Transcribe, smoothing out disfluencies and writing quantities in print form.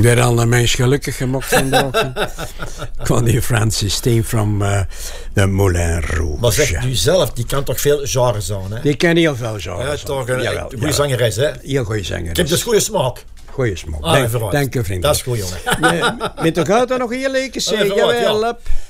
Weer al een mens gelukkig gemaakt vandaag. Connie Francis Steen from de Moulin Rouge. Maar zeg nu zelf, die kan toch veel genres aan, hè? Die ken heel veel genres. Ja, toch een goede zangeres, hè? Heel goede zangeres. Ik heb dus goede smaak. Goeie smaak. Dank u, vriend. Dat is goed, jongen. Met de auto nog heel lekker zeggen. Ja.